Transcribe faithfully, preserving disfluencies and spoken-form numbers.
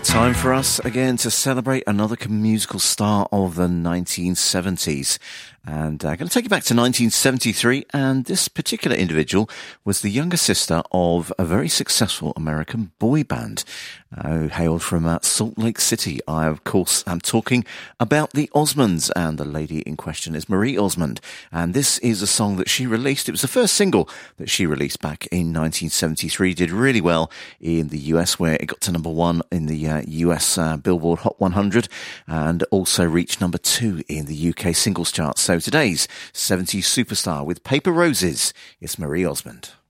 Time for us again to celebrate another musical star of the nineteen seventies. And I'm going to take you back to nineteen seventy-three, and this particular individual was the younger sister of a very successful American boy band uh, who hailed from uh, Salt Lake City. I, of course, am talking about the Osmonds, and the lady in question is Marie Osmond. And this is a song that she released. It was the first single that she released back in nineteen seventy-three. Did really well in the U S, where it got to number one in the uh, U S uh, Billboard Hot one hundred, and also reached number two in the U K singles chart. So today's seventies superstar with Paper Roses is Marie Osmond.